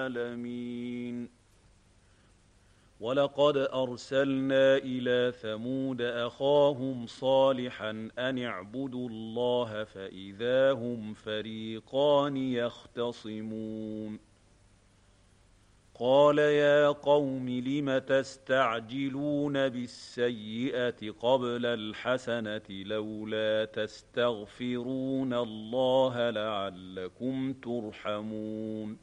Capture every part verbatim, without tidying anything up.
العالمين. ولقد أرسلنا إلى ثمود أخاهم صالحا أن اعبدوا الله فإذا هم فريقان يختصمون. قال يا قوم لم تستعجلون بالسيئة قبل الحسنة لولا تستغفرون الله لعلكم ترحمون.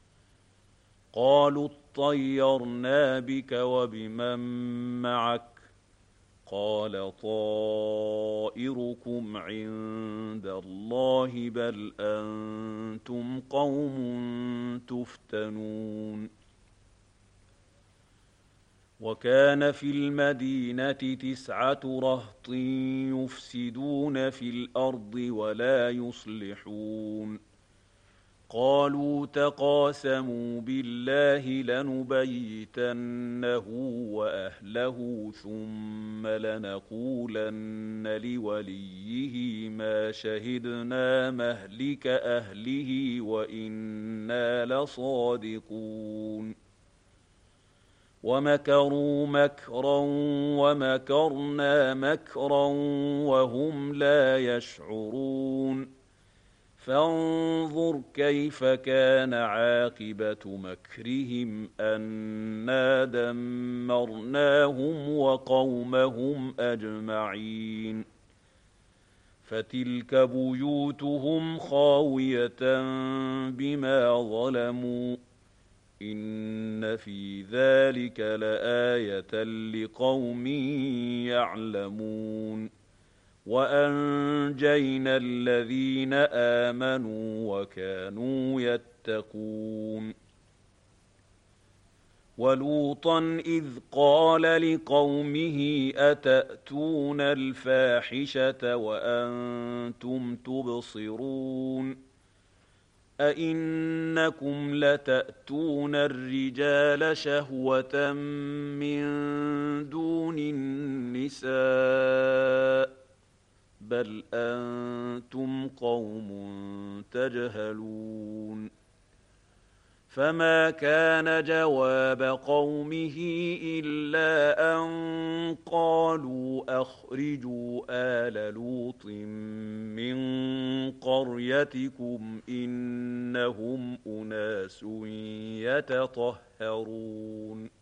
قالوا اطيرنا بك وبمن معك قال طائركم عند الله بل أنتم قوم تفتنون. وكان في المدينة تسعة رهط يفسدون في الأرض ولا يصلحون. قالوا تقاسموا بالله لنبيتنه وأهله ثم لنقولن لوليه ما شهدنا مهلك أهله وإنا لصادقون. ومكروا مكرا ومكرنا مكرا وهم لا يشعرون. فانظر كيف كان عاقبة مكرهم أنا دمرناهم وقومهم أجمعين. فتلك بيوتهم خاوية بما ظلموا إن في ذلك لآية لقوم يعلمون. وأنجينا الذين آمنوا وكانوا يتقون. ولوطا إذ قال لقومه أتأتون الفاحشة وأنتم تبصرون أئنكم لتأتون الرجال شهوة من دون النساء بل أنتم قوم تجهلون. فما كان جواب قومه إلا أن قالوا أخرجوا آل لوط من قريتكم إنهم أناس يتطهرون.